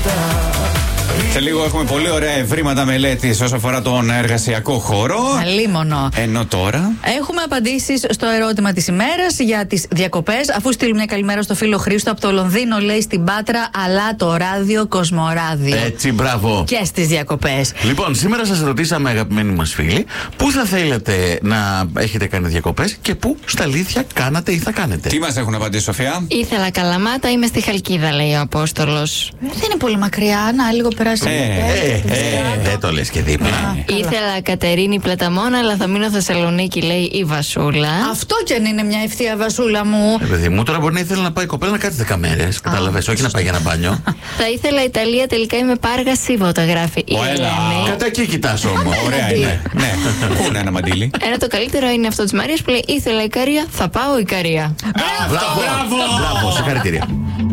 Σε λίγο έχουμε πολύ ωραία ευρήματα μελέτης όσον αφορά τον εργασιακό χώρο. Αλίμονο. Ενώ τώρα έχουμε απαντήσεις στο ερώτημα της ημέρας για τις διακοπές. Αφού στείλουμε μια καλημέρα στο φίλο Χρήστο από το Λονδίνο, λέει στην Πάτρα, αλλά το ράδιο Κοσμοράδιο. Έτσι, μπράβο. Και στις διακοπές. Λοιπόν, σήμερα σας ρωτήσαμε, αγαπημένοι μας φίλοι, πού θα θέλετε να έχετε κάνει διακοπές και πού στα αλήθεια κάνατε ή θα κάνετε. τι μας έχουν απαντήσει, Σοφία? Ήθελα Καλαμάτα, είμαι στη Χαλκίδα, λέει ο Απόστολος. Δεν είναι πολύ μακριά, να λίγο περάσει. Δεν το λες και δίπλα. Ήθελα Κατερίνη Πλαταμόνα, αλλά θα μείνω Θεσσαλονίκη, λέει η Βασούλα. Αυτό κι αν είναι μια ευθεία, Βασούλα μου. Παιδί μου, τώρα μπορεί να ήθελε να πάει η κοπέλα να κάτσει 10 μέρες. Καταλαβες, όχι να πάει για ένα μπάνιο. Θα ήθελα Ιταλία, τελικά είμαι Πάργα Σίβο, το γράφει η Ελένη. Κατά εκεί κοιτάς όμως. Ωραία είναι. Ναι, πού είναι ένα μαντίλι. Ένα το καλύτερο είναι αυτό της Μαρίας που λέει ήθελα Ικαρία, θα πάω Ικαρία. Μπράβο, συγχαρητήρια.